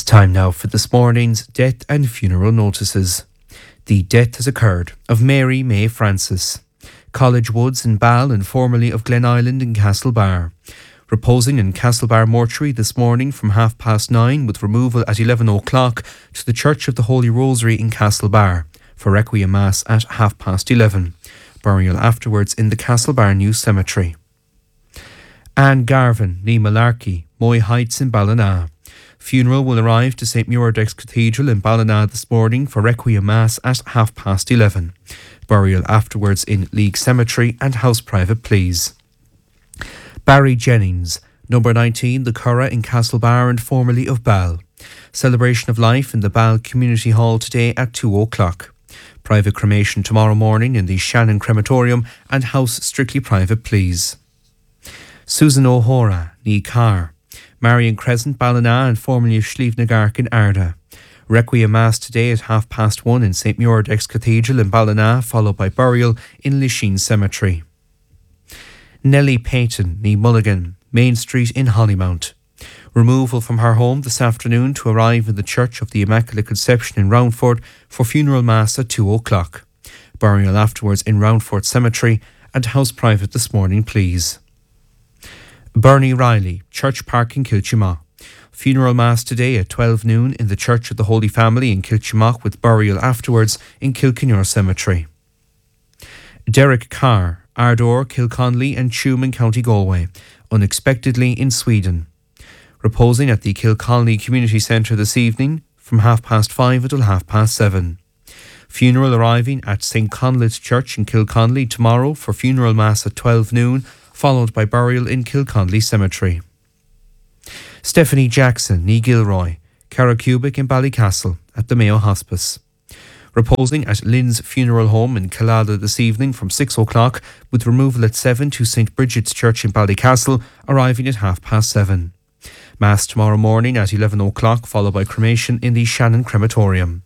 Time now for this morning's death and funeral notices. The death has occurred of Mary May Francis, College Woods in Ball and formerly of Glen Island in Castlebar. Reposing in Castlebar Mortuary this morning from 9:30 with removal at 11 o'clock to the Church of the Holy Rosary in Castlebar for Requiem Mass at 11:30. Burial afterwards in the Castlebar New Cemetery. Anne Garvin, ní Malarkey, Moy Heights in Ballina. Funeral will arrive to St Muirdex Cathedral in Ballina this morning for Requiem Mass at 11:30. Burial afterwards in League Cemetery and house private please. Barry Jennings, number 19, the Curragh in Castlebar and formerly of Ball. Celebration of life in the Ball Community Hall today at 2 o'clock. Private cremation tomorrow morning in the Shannon Crematorium and house strictly private please. Susan O'Hora, ní Carr. Marion Crescent, Ballina and formerly of Slievnagark in Arda. Requiem Mass today at 1:30 in St Muirdex Cathedral in Ballina, followed by burial in Lisheen Cemetery. Nellie Payton, ní Mulligan, Main Street in Hollymount. Removal from her home this afternoon to arrive in the Church of the Immaculate Conception in Roundford for funeral mass at 2 o'clock. Burial afterwards in Roundford Cemetery and house private this morning please. Bernie Riley, Church Park in Kilchimagh. Funeral mass today at 12 noon in the Church of the Holy Family in Kilchimagh with burial afterwards in Kilkenure Cemetery. Derek Carr, Ardor, Kilconley and Tuam in County Galway, unexpectedly in Sweden. Reposing at the Kilconley Community Centre this evening from 5:30 until 7:30. Funeral arriving at St Conleth's Church in Kilconley tomorrow for funeral mass at 12 noon, followed by burial in Kilconley Cemetery. Stephanie Jackson, ní Gilroy, Carracubic in Ballycastle at the Mayo Hospice. Reposing at Lynn's Funeral Home in Killala this evening from 6 o'clock with removal at 7 to St Bridget's Church in Ballycastle, arriving at 7:30. Mass tomorrow morning at 11 o'clock, followed by cremation in the Shannon Crematorium.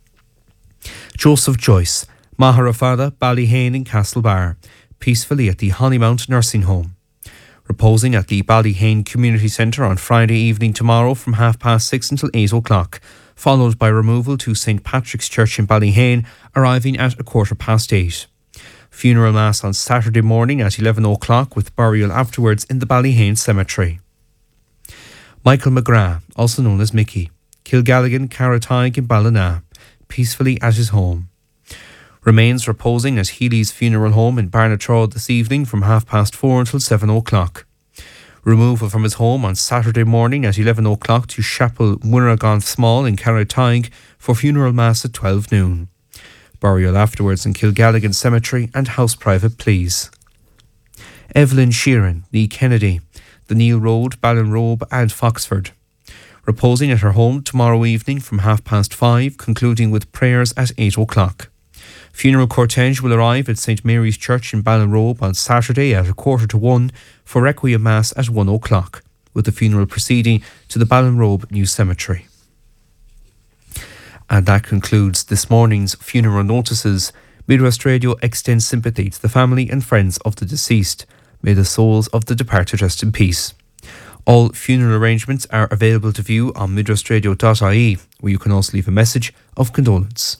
Joseph Joyce, Maharafada, Ballyhane in Castlebar, peacefully at the Hollymount Nursing Home. Reposing at the Ballyhane Community Centre on Friday evening tomorrow from 6:30 until 8 o'clock, followed by removal to St Patrick's Church in Ballyhane, arriving at 8:15. Funeral Mass on Saturday morning at 11 o'clock with burial afterwards in the Ballyhane Cemetery. Michael McGrath, also known as Mickey, Kilgalligan, Carrataig in Ballina, peacefully at his home. Remains reposing at Healy's Funeral Home in Barnatrode this evening from 4:30 until 7 o'clock. Removal from his home on Saturday morning at 11 o'clock to Chapel Muiragan Small in Carrataig for funeral mass at 12 noon. Burial afterwards in Kilgalligan Cemetery and house private please. Evelyn Sheeran, ní Kennedy, the Neil Road, Ballinrobe and Foxford. Reposing at her home tomorrow evening from 5:30, concluding with prayers at 8 o'clock. Funeral cortege will arrive at St Mary's Church in Ballinrobe on Saturday at 1:45 for Requiem Mass at 1 o'clock, with the funeral proceeding to the Ballinrobe New Cemetery. And that concludes this morning's funeral notices. Midwest Radio extends sympathy to the family and friends of the deceased. May the souls of the departed rest in peace. All funeral arrangements are available to view on midwestradio.ie, where you can also leave a message of condolence.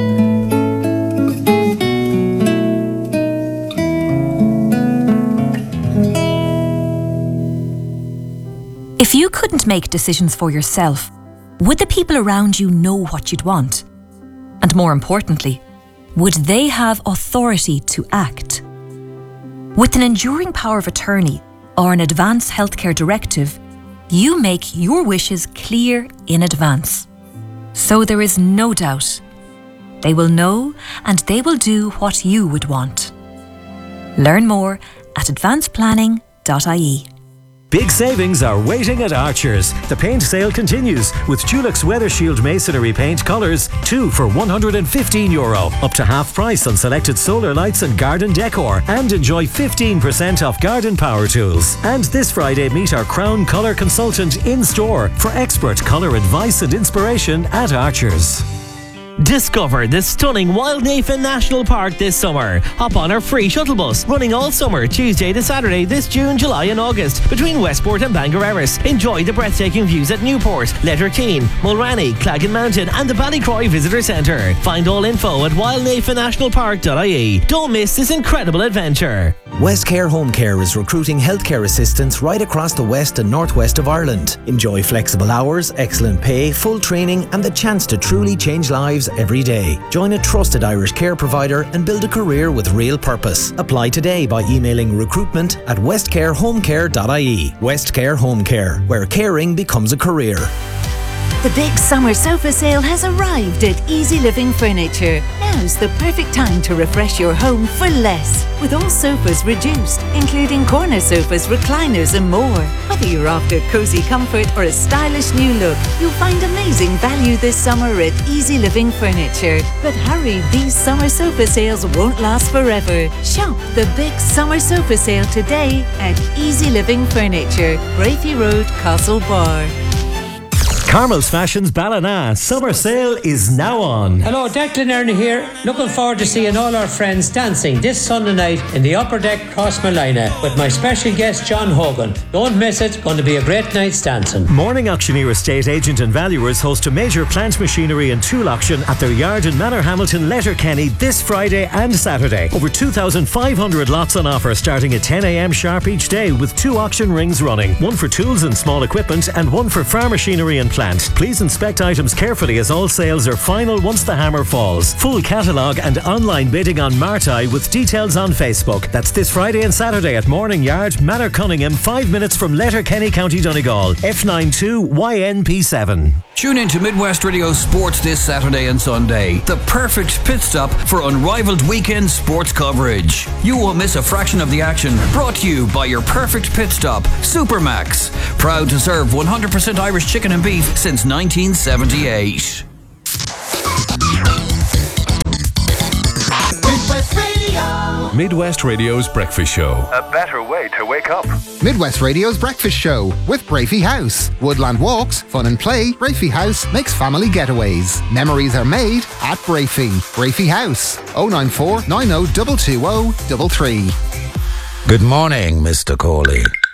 If you couldn't make decisions for yourself, would the people around you know what you'd want? And more importantly, would they have authority to act? With an enduring power of attorney or an advance healthcare directive, you make your wishes clear in advance. So there is no doubt. They will know and they will do what you would want. Learn more at advanceplanning.ie. Big savings are waiting at Archers. The paint sale continues with Dulux Weather Shield Masonry Paint colours, 2 for €115, up to half price on selected solar lights and garden decor, and enjoy 15% off garden power tools. And this Friday, meet our Crown Colour consultant in store for expert colour advice and inspiration at Archers. Discover the stunning Wildnafen National Park this summer. Hop on our free shuttle bus, running all summer, Tuesday to Saturday this June, July and August, between Westport and Bangor Erris. Enjoy the breathtaking views at Newport, Letterkeene, Mulranny, Claggan Mountain and the Ballycroy Visitor Centre. Find all info at wildnafennationalpark.ie. Don't miss this incredible adventure. Westcare Home Care is recruiting healthcare assistants right across the west and northwest of Ireland. Enjoy flexible hours, excellent pay, full training and the chance to truly change lives every day. Join a trusted Irish care provider and build a career with real purpose. Apply today by emailing recruitment@westcarehomecare.ie. Westcare Home Care, where caring becomes a career. The big summer sofa sale has arrived at Easy Living Furniture. Now's the perfect time to refresh your home for less. With all sofas reduced, including corner sofas, recliners and more. Whether you're after cosy comfort or a stylish new look, you'll find amazing value this summer at Easy Living Furniture. But hurry, these summer sofa sales won't last forever. Shop the big summer sofa sale today at Easy Living Furniture, Brafey Road, Castlebar. Carmel's Fashions Ballina summer sale is now on. Hello, Declan Ernie here. Looking forward to seeing all our friends dancing this Sunday night in the Upper Deck, Crossmolina, with my special guest John Hogan. Don't miss it. Going to be a great night's dancing. Morning Auctioneer Estate Agent and Valuers host a major plant machinery and tool auction at their yard in Manorhamilton, Letterkenny this Friday and Saturday. Over 2,500 lots on offer starting at 10 a.m. sharp each day, with 2 auction rings running, one for tools and small equipment and one for farm machinery and plant. Please inspect items carefully as all sales are final once the hammer falls. Full catalogue and online bidding on Martai with details on Facebook. That's this Friday and Saturday at Morning Yard, Manor Cunningham, 5 minutes from Letterkenny, County Donegal. F92 YNP7. Tune in to Midwest Radio Sports this Saturday and Sunday. The perfect pit stop for unrivaled weekend sports coverage. You won't miss a fraction of the action. Brought to you by your perfect pit stop, Supermax. Proud to serve 100% Irish chicken and beef since 1978. Midwest Radio. Midwest Radio's Breakfast Show. A better way to wake up. Midwest Radio's Breakfast Show with Brafey House. Woodland walks, fun and play. Brafey House makes family getaways. Memories are made at Brafey. Brafey House. 094 90 220 33. Good morning, Mr. Corley.